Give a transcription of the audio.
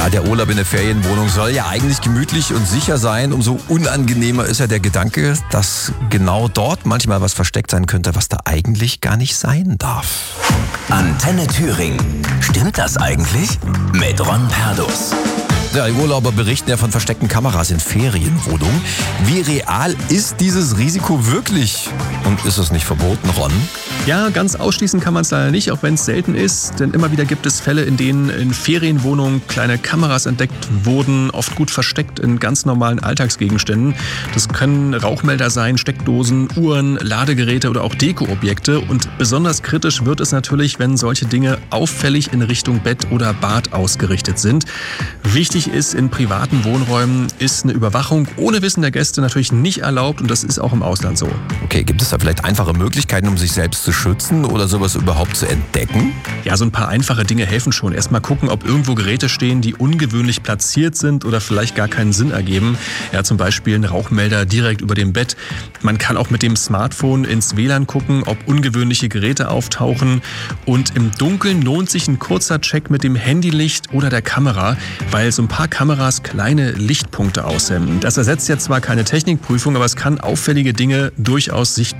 Ja, der Urlaub in der Ferienwohnung soll ja eigentlich gemütlich und sicher sein. Umso unangenehmer ist ja der Gedanke, dass genau dort manchmal was versteckt sein könnte, was da eigentlich gar nicht sein darf. Antenne Thüringen. Stimmt das eigentlich? Mit Ron Perdus. Ja, die Urlauber berichten ja von versteckten Kameras in Ferienwohnungen. Wie real ist dieses Risiko wirklich? Und ist es nicht verboten, Ron? Ja, ganz ausschließen kann man es leider nicht, auch wenn es selten ist. Denn immer wieder gibt es Fälle, in denen in Ferienwohnungen kleine Kameras entdeckt wurden, oft gut versteckt in ganz normalen Alltagsgegenständen. Das können Rauchmelder sein, Steckdosen, Uhren, Ladegeräte oder auch Dekoobjekte. Und besonders kritisch wird es natürlich, wenn solche Dinge auffällig in Richtung Bett oder Bad ausgerichtet sind. Wichtig ist, in privaten Wohnräumen ist eine Überwachung ohne Wissen der Gäste natürlich nicht erlaubt und das ist auch im Ausland so. Okay, gibt es da vielleicht einfache Möglichkeiten, um sich selbst zu schützen oder sowas überhaupt zu entdecken? Ja, so ein paar einfache Dinge helfen schon. Erstmal gucken, ob irgendwo Geräte stehen, die ungewöhnlich platziert sind oder vielleicht gar keinen Sinn ergeben. Ja, zum Beispiel ein Rauchmelder direkt über dem Bett. Man kann auch mit dem Smartphone ins WLAN gucken, ob ungewöhnliche Geräte auftauchen. Und im Dunkeln lohnt sich ein kurzer Check mit dem Handylicht oder der Kamera, weil so ein paar Kameras kleine Lichtpunkte aussenden. Das ersetzt jetzt zwar keine Technikprüfung, aber es kann auffällige Dinge durchaus sichtbar